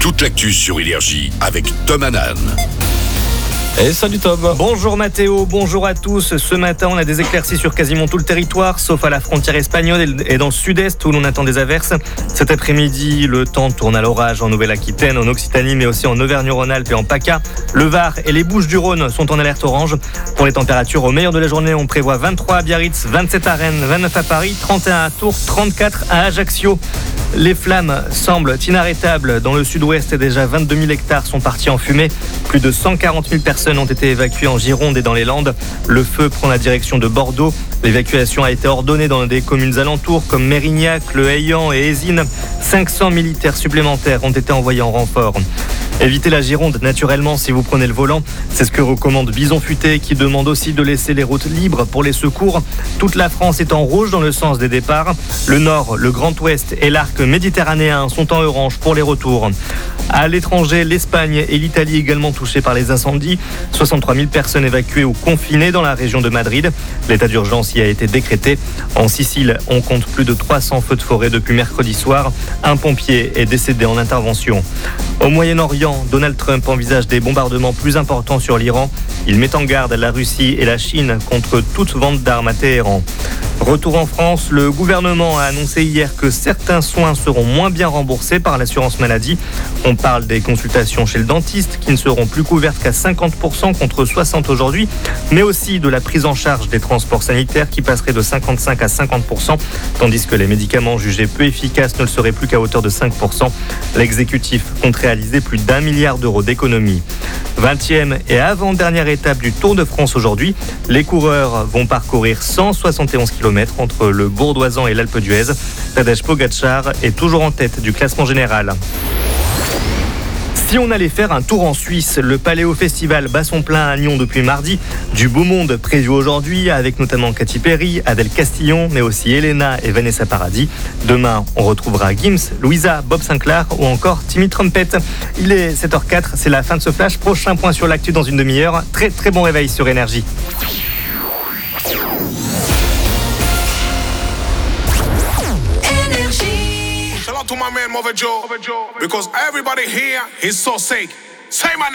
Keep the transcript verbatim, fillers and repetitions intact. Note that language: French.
Toute l'actu sur Énergie avec Tom Hanan. Et salut Tom. Bonjour Mathéo, bonjour à tous. Ce matin, on a des éclaircies sur quasiment tout le territoire, sauf à la frontière espagnole et dans le sud-est où l'on attend des averses. Cet après-midi, le temps tourne à l'orage en Nouvelle-Aquitaine, en Occitanie, mais aussi en Auvergne-Rhône-Alpes et en PACA. Le Var et les Bouches-du-Rhône sont en alerte orange. Pour les températures, au meilleur de la journée, on prévoit vingt-trois à Biarritz, vingt-sept à Rennes, vingt-neuf à Paris, trente et un à Tours, trente-quatre à Ajaccio. Les flammes semblent inarrêtables. Dans le sud-ouest, déjà vingt-deux mille hectares sont partis en fumée. Plus de cent quarante mille personnes ont été évacuées en Gironde et dans les Landes. Le feu prend la direction de Bordeaux. L'évacuation a été ordonnée dans des communes alentours comme Mérignac, Le Haillan et Ézines. cinq cents militaires supplémentaires ont été envoyés en renfort. Évitez la Gironde, naturellement, si vous prenez le volant. C'est ce que recommande Bison Futé, qui demande aussi de laisser les routes libres pour les secours. Toute la France est en rouge dans le sens des départs. Le Nord, le Grand Ouest et l'arc méditerranéen sont en orange pour les retours. À l'étranger, l'Espagne et l'Italie également touchées par les incendies. soixante-trois mille personnes évacuées ou confinées dans la région de Madrid. L'état d'urgence y a été décrété. En Sicile, on compte plus de trois cents feux de forêt depuis mercredi soir. Un pompier est décédé en intervention. Au Moyen-Orient, Donald Trump envisage des bombardements plus importants sur l'Iran. Il met en garde la Russie et la Chine contre toute vente d'armes à Téhéran. Retour en France, le gouvernement a annoncé hier que certains soins seront moins bien remboursés par l'assurance maladie. On parle des consultations chez le dentiste qui ne seront plus couvertes qu'à cinquante pour cent contre soixante pour cent aujourd'hui, mais aussi de la prise en charge des transports sanitaires qui passerait de cinquante-cinq à cinquante pour cent, tandis que les médicaments jugés peu efficaces ne le seraient plus qu'à hauteur de cinq pour cent. L'exécutif compte réaliser plus d'un milliard d'euros d'économies. vingtième et avant-dernière étape du Tour de France aujourd'hui. Les coureurs vont parcourir cent soixante et onze kilomètres entre le Bourdoisan et l'Alpe d'Huez. Tadej Pogačar est toujours en tête du classement général. Si on allait faire un tour en Suisse, le Paléo Festival bat son plein à Nyon depuis mardi. Du beau monde prévu aujourd'hui avec notamment Katy Perry, Adèle Castillon, mais aussi Elena et Vanessa Paradis. Demain, on retrouvera Gims, Louisa, Bob Sinclair ou encore Timmy Trumpet. Il est sept heures quatre, c'est la fin de ce flash. Prochain point sur l'actu dans une demi-heure. Très très bon réveil sur Énergie. To my man Mother Joe, because everybody here is so sick. Say my name.